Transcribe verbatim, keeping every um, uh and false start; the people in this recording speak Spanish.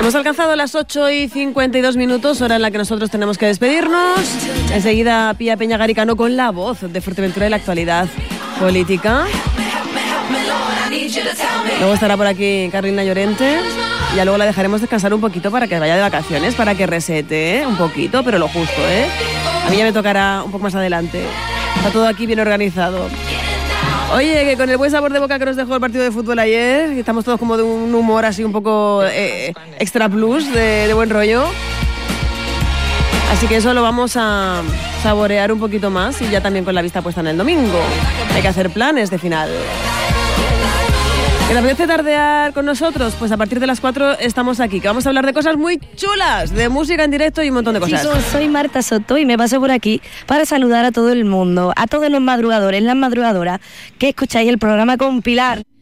Hemos alcanzado las ocho y cincuenta y dos minutos, hora en la que nosotros tenemos que despedirnos. Enseguida Pía Peña Garicano con la voz de Fuerteventura y la actualidad política. Luego estará por aquí Carolina Llorente. Y ya luego la dejaremos descansar un poquito para que vaya de vacaciones, para que resete, ¿eh? Un poquito, pero lo justo, ¿eh? A mí ya me tocará un poco más adelante. Está todo aquí bien organizado. Oye, que con el buen sabor de boca que nos dejó el partido de fútbol ayer, estamos todos como de un humor así un poco eh, extra plus, de, de buen rollo. Así que eso lo vamos a saborear un poquito más y ya también con la vista puesta en el domingo. Hay que hacer planes de final. ¿Que te apetece tardear con nosotros? Pues a partir de las cuatro estamos aquí, que vamos a hablar de cosas muy chulas, de música en directo y un montón de cosas. Chicos, soy Marta Soto y me paso por aquí para saludar a todo el mundo, a todos los madrugadores, las madrugadoras, que escucháis el programa con Pilar.